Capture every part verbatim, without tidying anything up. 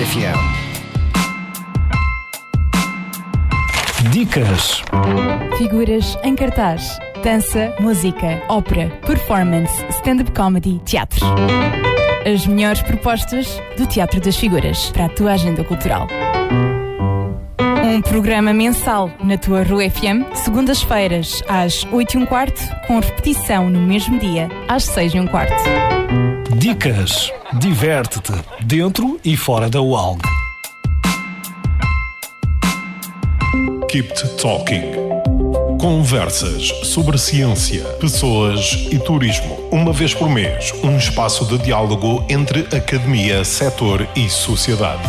F M. Dicas. Figuras em cartaz. Dança, música, ópera, performance, stand-up comedy, teatro. As melhores propostas do Teatro das Figuras para a tua agenda cultural. Um programa mensal na tua Rua F M, segundas-feiras às oito e um quarto, com repetição no mesmo dia, às seis e um quarto. Dicas. Diverte-te, dentro e fora da U A L G. Keep Talking. Conversas sobre ciência, pessoas e turismo. Uma vez por mês, um espaço de diálogo entre academia, setor e sociedade.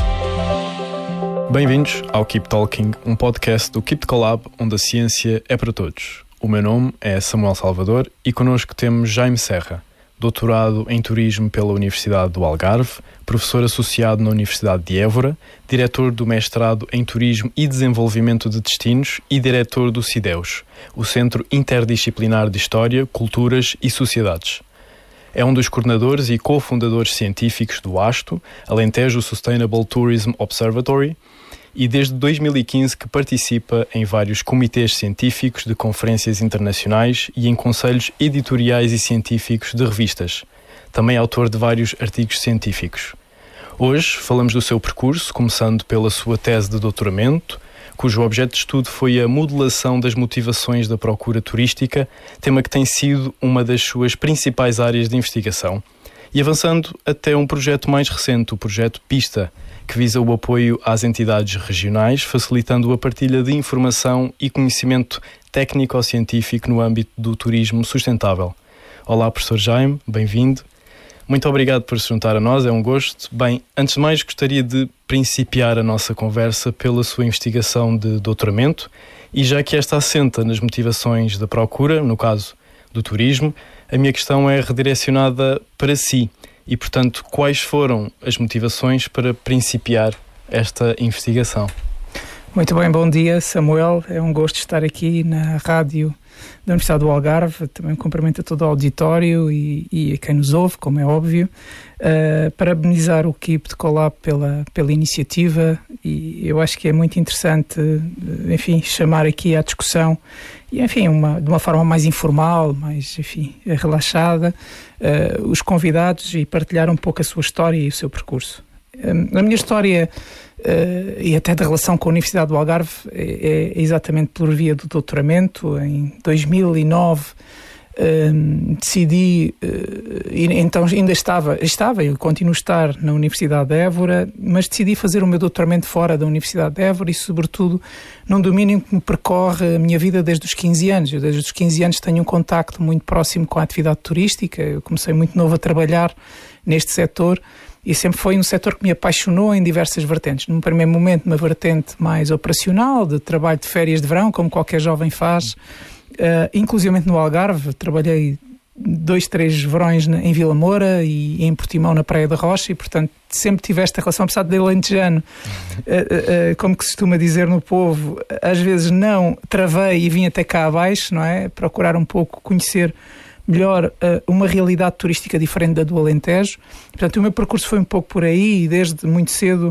Bem-vindos ao Keep Talking, um podcast do Keep Collab, onde a ciência é para todos. O meu nome é Samuel Salvador e connosco temos Jaime Serra, doutorado em Turismo pela Universidade do Algarve, professor associado na Universidade de Évora, diretor do mestrado em Turismo e Desenvolvimento de Destinos e diretor do CIDEUS, o Centro Interdisciplinar de História, Culturas e Sociedades. É um dos coordenadores e cofundadores científicos do ASTO, Alentejo Sustainable Tourism Observatory, e desde dois mil e quinze que participa em vários comitês científicos de conferências internacionais e em conselhos editoriais e científicos de revistas. Também é autor de vários artigos científicos. Hoje falamos do seu percurso, começando pela sua tese de doutoramento, cujo objeto de estudo foi a modelação das motivações da procura turística, tema que tem sido uma das suas principais áreas de investigação, e avançando até um projeto mais recente, o projeto PISTA, que visa o apoio às entidades regionais, facilitando a partilha de informação e conhecimento técnico-científico no âmbito do turismo sustentável. Olá, professor Jaime, bem-vindo. Muito obrigado por se juntar a nós, é um gosto. Bem, antes de mais, gostaria de principiar a nossa conversa pela sua investigação de doutoramento, e já que esta assenta nas motivações da procura, no caso do turismo, a minha questão é redirecionada para si. E, portanto, quais foram as motivações para principiar esta investigação? Muito bem, bom dia, Samuel. É um gosto estar aqui na rádio da Universidade do Algarve. Também cumprimento a todo o auditório e, e a quem nos ouve, como é óbvio. Uh, parabenizar o Keep Collab pela, pela iniciativa, e eu acho que é muito interessante, enfim, chamar aqui à discussão, e enfim, uma, de uma forma mais informal, mais, enfim, relaxada, uh, os convidados e partilhar um pouco a sua história e o seu percurso. Um, a minha história, uh, e até da relação com a Universidade do Algarve, é, é exatamente por via do doutoramento. Em dois mil e nove um, decidi, uh, e, então ainda estava, estava e continuo a estar na Universidade de Évora, mas decidi fazer o meu doutoramento fora da Universidade de Évora e, sobretudo, num domínio que me percorre a minha vida desde os quinze anos. Eu, desde os quinze anos, tenho um contacto muito próximo com a atividade turística. Eu comecei muito novo a trabalhar neste setor, e sempre foi um setor que me apaixonou em diversas vertentes. Num primeiro momento, uma vertente mais operacional, de trabalho de férias de verão, como qualquer jovem faz. Uh, inclusivamente no Algarve, trabalhei dois, três verões na, em Vila Moura e em Portimão, na Praia da Rocha, e, portanto, sempre tive esta relação, apesar de alentejano, uh, uh, uh, como que se costuma dizer no povo, às vezes não travei e vim até cá abaixo, não é? Procurar um pouco conhecer melhor uh, uma realidade turística diferente da do Alentejo. Portanto, o meu percurso foi um pouco por aí, e desde muito cedo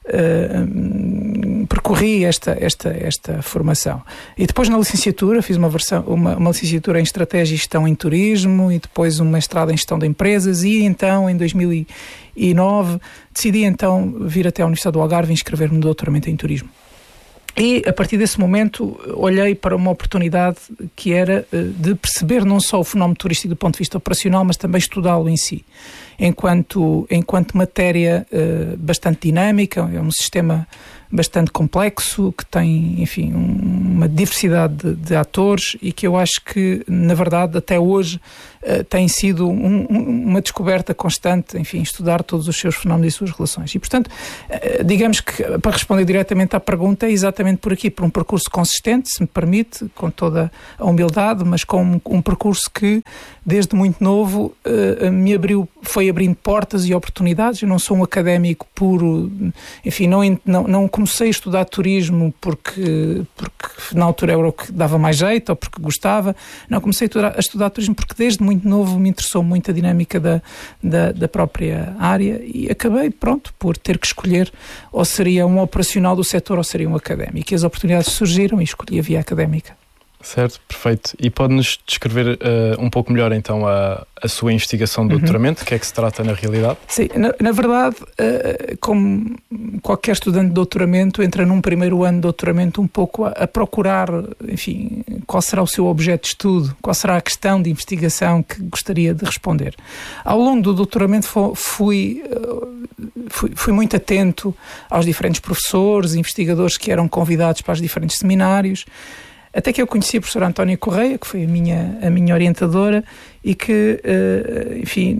uh, percorri esta, esta, esta formação. E depois, na licenciatura, fiz uma, versão, uma, uma licenciatura em Estratégia e Gestão em Turismo, e depois um mestrado em Gestão de Empresas, e então, em dois mil e nove, decidi então vir até a Universidade do Algarve e inscrever-me no doutoramento em Turismo. E, a partir desse momento, olhei para uma oportunidade que era de perceber não só o fenómeno turístico do ponto de vista operacional, mas também estudá-lo em si, enquanto, enquanto matéria uh, bastante dinâmica. É um sistema bastante complexo, que tem, enfim, um, uma diversidade de, de atores, e que eu acho que, na verdade, até hoje uh, tem sido um, um, uma descoberta constante, enfim, estudar todos os seus fenómenos e suas relações. E, portanto, uh, digamos que, para responder diretamente à pergunta, é exatamente exatamente por aqui, por um percurso consistente, se me permite, com toda a humildade, mas com um, um percurso que, desde muito novo, uh, me abriu, foi abrindo portas e oportunidades. Eu não sou um académico puro, enfim, não, não, não comecei a estudar turismo porque, porque na altura era o que dava mais jeito ou porque gostava. Não, comecei a estudar, a estudar turismo porque desde muito novo me interessou muito a dinâmica da, da, da própria área e acabei, pronto, por ter que escolher ou seria um operacional do setor ou seria um académico. E as oportunidades surgiram e escolhi a via académica. Certo, perfeito. E pode-nos descrever uh, um pouco melhor então a, a sua investigação de doutoramento, uhum. que é que se trata na realidade? Sim, na, na verdade, uh, como qualquer estudante de doutoramento, entra num primeiro ano de doutoramento um pouco a, a procurar, enfim, qual será o seu objeto de estudo, qual será a questão de investigação que gostaria de responder. Ao longo do doutoramento fui, uh, fui, fui muito atento aos diferentes professores, investigadores que eram convidados para os diferentes seminários, até que eu conheci a professora Antónia Correia, que foi a minha, a minha orientadora, e que, uh, enfim,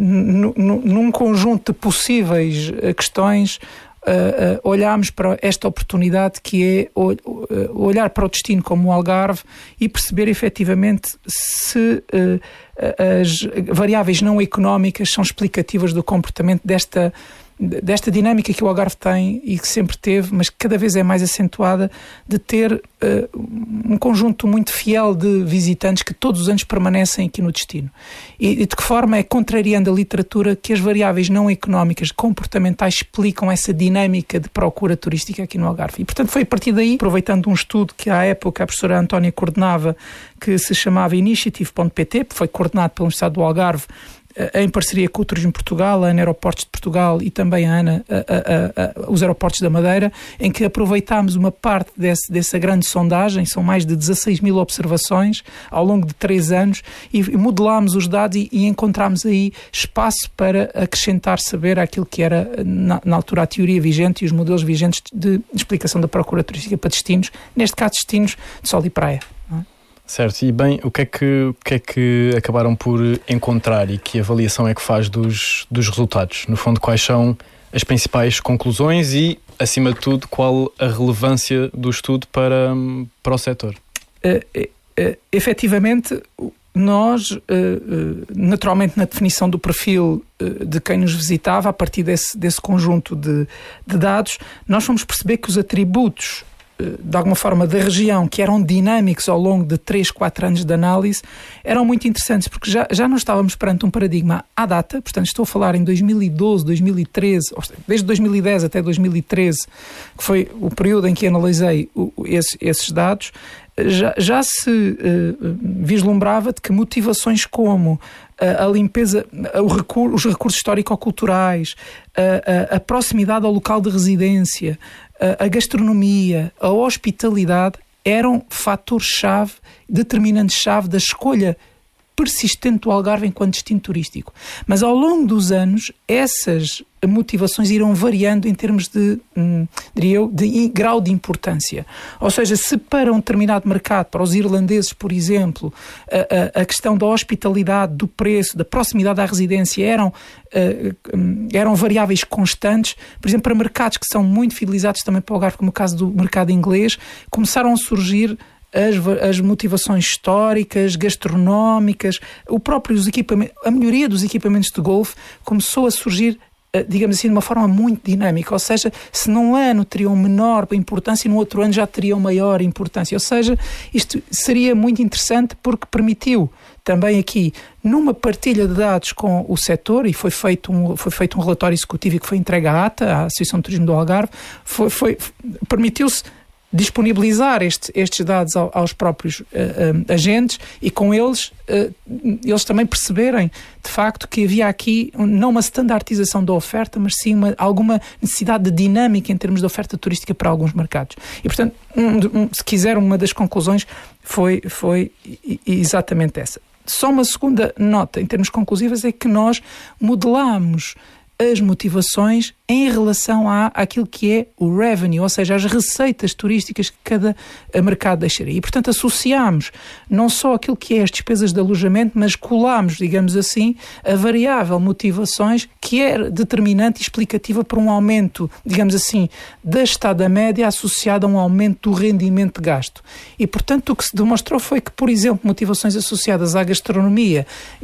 num conjunto de possíveis questões, uh, uh, olhámos para esta oportunidade que é uh, olhar para o destino como o Algarve e perceber efetivamente se uh, as variáveis não económicas são explicativas do comportamento desta desta dinâmica que o Algarve tem e que sempre teve, mas que cada vez é mais acentuada, de ter uh, um conjunto muito fiel de visitantes que todos os anos permanecem aqui no destino. E, e de que forma é, contrariando a literatura, que as variáveis não económicas, comportamentais, explicam essa dinâmica de procura turística aqui no Algarve. E, portanto, foi a partir daí, aproveitando um estudo que à época a professora Antónia coordenava, que se chamava Initiative ponto p t, foi coordenado pela Universidade do Algarve, em parceria com o Turismo Portugal, a ANA Aeroportos de Portugal e também a ANA, a, a, a, os Aeroportos da Madeira, em que aproveitámos uma parte desse, dessa grande sondagem, são mais de dezasseis mil observações ao longo de três anos, e modelámos os dados e, e encontramos aí espaço para acrescentar saber àquilo que era na, na altura a teoria vigente e os modelos vigentes de explicação da procura turística para destinos, neste caso destinos de sol e praia. Certo, e bem, o que é que, o que é que acabaram por encontrar e que avaliação é que faz dos, dos resultados? No fundo, quais são as principais conclusões e, acima de tudo, qual a relevância do estudo para, para o setor? Uh, uh, uh, efetivamente, nós, uh, uh, naturalmente, na definição do perfil uh, de quem nos visitava, a partir desse, desse conjunto de, de dados, nós fomos perceber que os atributos de alguma forma da região, que eram dinâmicos ao longo de três, quatro anos de análise, eram muito interessantes, porque já, já não estávamos perante um paradigma à data, portanto estou a falar em dois mil e doze, dois mil e treze, desde dois mil e dez até dois mil e treze, que foi o período em que analisei o, esses, esses dados, já, já se uh, vislumbrava de que motivações como a limpeza, o recurso, os recursos histórico-culturais, a, a, a proximidade ao local de residência, a, a gastronomia, a hospitalidade eram fatores-chave, determinantes-chave da escolha persistente do Algarve enquanto destino turístico. Mas ao longo dos anos, essas motivações irão variando em termos de, hum, diria eu, de grau de importância. Ou seja, se para um determinado mercado, para os irlandeses, por exemplo, a, a, a questão da hospitalidade, do preço, da proximidade à residência eram, uh, eram variáveis constantes, por exemplo, para mercados que são muito fidelizados também para o Algarve, como o caso do mercado inglês, começaram a surgir As, as motivações históricas, gastronómicas, o próprio os equipamentos, a melhoria dos equipamentos de golfe começou a surgir, digamos assim, de uma forma muito dinâmica. Ou seja, se num ano teriam menor importância, no outro ano já teriam maior importância. Ou seja, isto seria muito interessante porque permitiu também aqui, numa partilha de dados com o setor, e foi feito um, foi feito um relatório executivo que foi entregue à ATA, à Associação de Turismo do Algarve, foi, foi, permitiu-se disponibilizar este, estes dados ao, aos próprios uh, uh, agentes e com eles, uh, eles também perceberem de facto que havia aqui não uma standardização da oferta, mas sim uma, alguma necessidade de dinâmica em termos de oferta turística para alguns mercados. E portanto, um, um, se quiser, uma das conclusões foi, foi exatamente essa. Só uma segunda nota em termos conclusivos é que nós modelámos as motivações em relação à, àquilo que é o revenue, ou seja, as receitas turísticas que cada mercado deixaria. E, portanto, associámos não só aquilo que é as despesas de alojamento, mas colámos, digamos assim, a variável motivações que é determinante e explicativa para um aumento, digamos assim, da estada média associada a um aumento do rendimento de gasto. E, portanto, o que se demonstrou foi que, por exemplo, motivações associadas à gastronomia